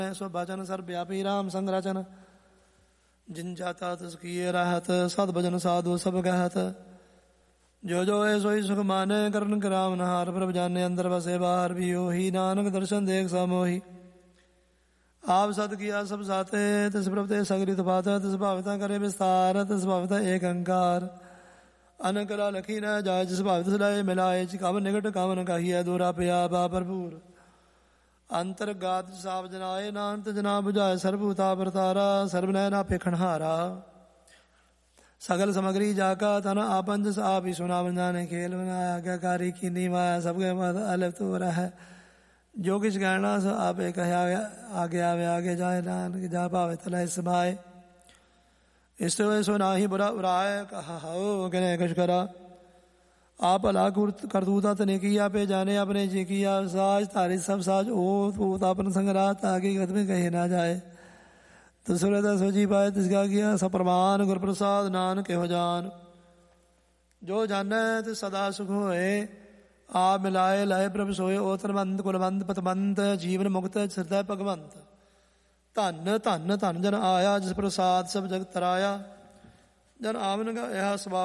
ਸੋ ਬਚਨ ਸਰ ਵਿਆਪੀ ਰਾਮ ਸੰਗ ਰਚਨ ਜਿਨ ਜਾਤਾ ਤਿਸ ਕੀਏ ਰਹਿਤ ਸਦ ਭਜਨ ਸਾਧੂ ਸਭ ਕਹਿਤ ਜੋ ਜੋ ਹੈ ਸੋਈ ਸੁਖ ਮਾਨੈ ਕਰਨ ਕਰਾਮ ਨਹਾਰ ਪ੍ਰਭ ਜਾਣੇ ਅੰਦਰ ਵਸੇ ਬਾਹਰ ਵੀ ਉਹੀ ਨਾਨਕ ਦਰਸ਼ਨ ਦੇਖ ਸਮੋਹੀ ਆਪ ਸਦ ਕੀਆ ਸਭ ਸਾਤੇ ਤਿਸ ਪ੍ਰਭ ਤੇ ਸਗਰੀ ਤਫਾਤ ਤਿਸ ਭਾਵਤਾ ਕਰੇ ਵਿਸਤਾਰ ਤਿਸ ਭਾਵਤਾ ਏਕ ਅੰਕਾਰ ਅਨਕਰਾ ਲਖੀ ਨ ਜਾਇ ਜਿਸ ਭਾਵ ਤਿਸ ਲਾਏ ਮਿਲਾਏ ਕਮ ਨਿਕਟ ਕਮ ਨ ਕਹੀਐ ਦੂਰਾ ਪਿਆ ਬਾ ਭਰਪੂਰ ਅੰਤਰਗਾਤ ਸਾਬ ਜਨਾਏ ਨਾਨਕ ਜਨਾ ਬੁਝਾਏ ਸਰਬੂਤਾ ਵਰਤਾਰਾ ਸਰਬ ਨੈਨਾ ਪੇਖਣਹਾਰਾ ਸਗਲ ਸਮਗਰੀ ਜਾ ਕਾ ਤਨ ਆਪਨ ਜਸ ਆਪ ਹੀ ਸੁਨਾ ਜਾਣੇ ਖੇਲ ਬਨਾਇਆ ਆਗਿਆਕਾਰੀ ਕੀਨੀ ਮਾਇਆ ਸਭ ਕੇ ਮਦ ਅਲਫ ਤੋ ਰਹਿ ਜੋ ਕਿਛ ਕਹਿਣਾ ਸੋ ਆਪੇ ਕਹਿਆ ਆਗੇ ਆਵੇ ਆਗੇ ਜਾਏ ਨਾਨਕ ਜਾ ਭਾਵੇ ਤਲੇ ਸਮਾਏ ਇਸ ਤੋਂ ਸੋ ਨਾਹੀ ਬੁਰਾ ਉਰਾਏ ਕਹਾ ਹੋ ਕਨੇ ਕੁਛ ਕਰਾ आप भला करतूता तने किया पे जाने अपने जी किया साज तारे सब साज ओ अपन संगरात आगे गत में कहे ना जाए तो सुरता सोची पाए तिसका किया सप्रमान गुर प्रसाद नानक हो जान जो जाने तो सदा सुख होए आप मिलाए लाए प्रभ सोए ओतरबंद कुलबंद पतबंद जीवन मुक्त श्रद्धै भगवंत धन धन धन जन आया जिस प्रसाद सब जगत तराया जन आवन का यह सवाल